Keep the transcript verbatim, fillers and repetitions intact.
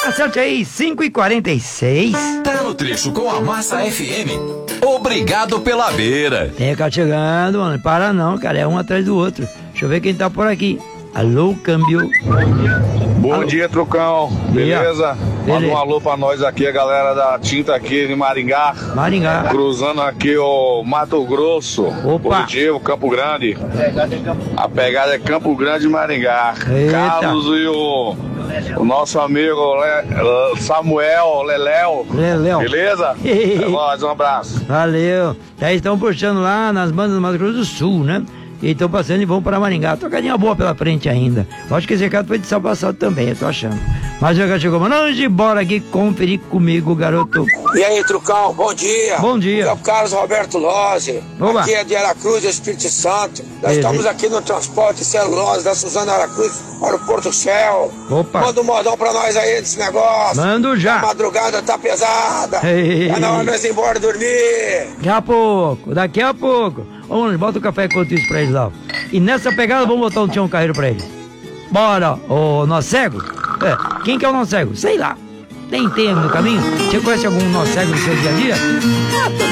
Acerte aí, cinco e quarenta e seis. Tá no trecho com a Massa F M. Obrigado pela beira. Tem cara chegando, mano. Para não, cara. É um atrás do outro. Deixa eu ver quem tá por aqui. Alô, câmbio. Bom alô. dia, Trucão. Beleza? Manda um alô pra nós aqui, a galera da tinta aqui de Maringá. Maringá. Cruzando aqui o Mato Grosso. Opa. Positivo, Campo Grande. A pegada é Campo Grande e Maringá. Eita. Carlos e o, o nosso amigo Le, Samuel, Leléo. Leléo. Beleza? É nóis, um abraço. Valeu. Aí estão puxando lá nas bandas do Mato Grosso do Sul, né? E estão passando e vão para Maringá. Tocadinha boa pela frente ainda. Eu acho que esse recado foi de sábado passado também, eu tô achando. Mas já chegou, mano, bora aqui conferir comigo, garoto. E aí, Trucão, bom dia. Bom dia. Aqui é o Carlos Roberto Lozzi. Oba. Aqui é de Aracruz, Espírito Santo. Nós Beleza. estamos aqui no transporte celulose da Suzana Aracruz para o Porto Shell. Opa. Manda um modão pra nós aí desse negócio. Mando já. A madrugada tá pesada. Ei. É na hora de nós ir embora dormir. Daqui a pouco, daqui a pouco. Vamos, bota o café enquanto isso pra eles lá. E nessa pegada vamos botar um Tião Carreiro pra eles. Bora, ô nó cego. É, quem que é o nó cego? Sei lá. Nem tem no caminho. Você conhece algum nó cego no seu dia a dia? Ah,